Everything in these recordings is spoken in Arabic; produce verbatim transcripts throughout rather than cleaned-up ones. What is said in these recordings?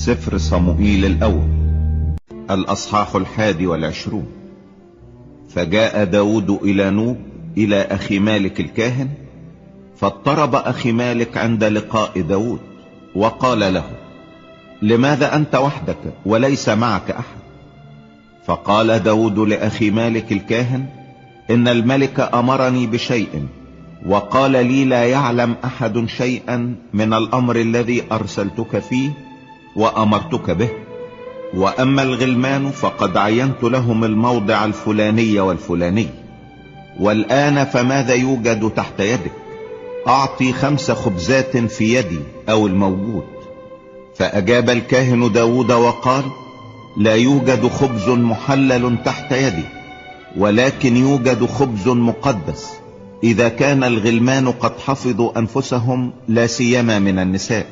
سفر صموئيل الأول الأصحاح الحادي والعشرون. فجاء داود إلى نوب إلى أخي مالك الكاهن، فاضطرب أخي مالك عند لقاء داود وقال له: لماذا أنت وحدك وليس معك أحد؟ فقال داود لأخي مالك الكاهن: إن الملك أمرني بشيء وقال لي: لا يعلم أحد شيئا من الأمر الذي أرسلتك فيه وأمرتك به، وأما الغلمان فقد عينت لهم الموضع الفلاني والفلاني، والآن فماذا يوجد تحت يدك؟ أعطي خمس خبزات في يدي أو الموجود. فأجاب الكاهن داود وقال: لا يوجد خبز محلل تحت يدي، ولكن يوجد خبز مقدس إذا كان الغلمان قد حفظوا أنفسهم، لا سيما من النساء.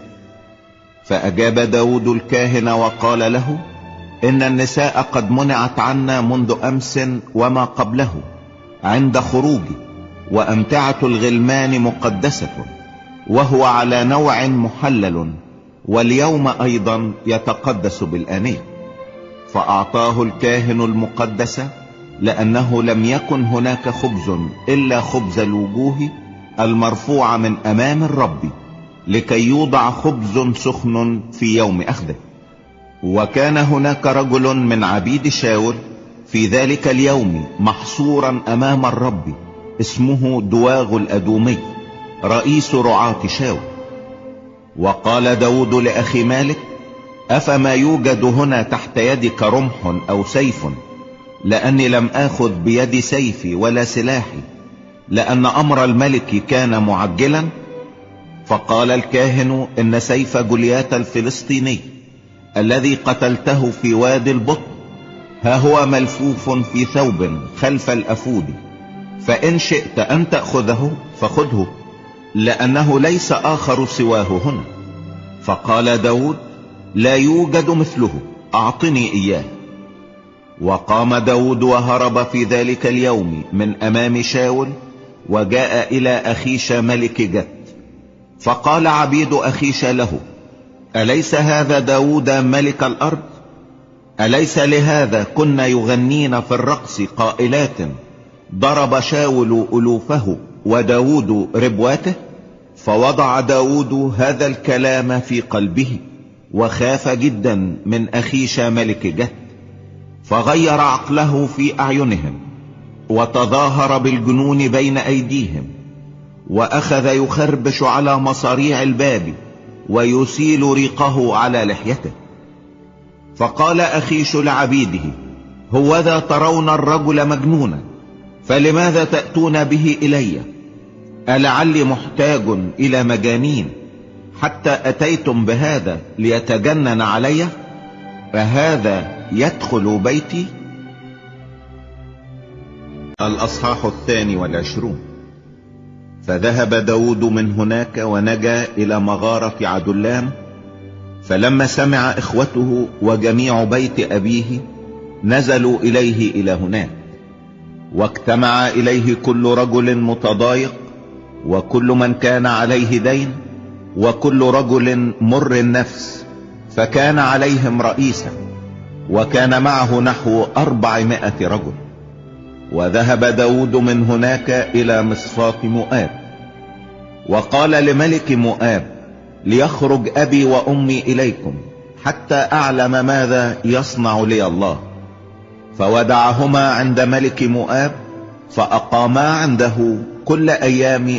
فأجاب داود الكاهن وقال له: إن النساء قد منعت عنا منذ أمس وما قبله عند خروجي، وأمتعة الغلمان مقدسة، وهو على نوع محلل، واليوم أيضا يتقدس بالآنية. فأعطاه الكاهن المقدس، لأنه لم يكن هناك خبز إلا خبز الوجوه المرفوع من أمام الرب، لكي يوضع خبز سخن في يوم أخذه. وكان هناك رجل من عبيد شاول في ذلك اليوم محصورا أمام الرب، اسمه دواغ الأدومي، رئيس رعاة شاول. وقال داود لأخي مالك: أفما يوجد هنا تحت يدك رمح أو سيف؟ لأني لم آخذ بيدي سيفي ولا سلاحي، لأن أمر الملك كان معجلا. فقال الكاهن: إن سيف جوليات الفلسطيني الذي قتلته في وادي البطن ها هو ملفوف في ثوب خلف الأفود، فإن شئت أن تأخذه فخذه، لأنه ليس آخر سواه هنا. فقال داود: لا يوجد مثله، أعطني إياه. وقام داود وهرب في ذلك اليوم من أمام شاول، وجاء إلى أخيش ملك جت. فقال عبيد أخيش له: أليس هذا داود ملك الأرض؟ أليس لهذا كنا يغنين في الرقص قائلات: ضرب شاول ألوفه وداود ربواته؟ فوضع داود هذا الكلام في قلبه، وخاف جدا من أخيش ملك جت، فغير عقله في أعينهم، وتظاهر بالجنون بين أيديهم، وأخذ يخربش على مصاريع الباب ويسيل ريقه على لحيته. فقال أخيش لعبيده: هوذا ترون الرجل مجنونا، فلماذا تأتون به إلي؟ ألعلي محتاج إلى مجانين حتى أتيتم بهذا ليتجنن علي؟ فهذا يدخل بيتي؟ الأصحاح الثاني والعشرون. فذهب داود من هناك ونجا إلى مغارة عدلام. فلما سمع إخوته وجميع بيت أبيه نزلوا إليه إلى هناك، واجتمع إليه كل رجل متضايق، وكل من كان عليه دين، وكل رجل مر النفس، فكان عليهم رئيسا، وكان معه نحو أربعمائة رجل. وذهب داود من هناك إلى مصفاة مؤاب، وقال لملك مؤاب: ليخرج أبي وأمي إليكم حتى أعلم ماذا يصنع لي الله. فودعهما عند ملك مؤاب، فأقاما عنده كل أيام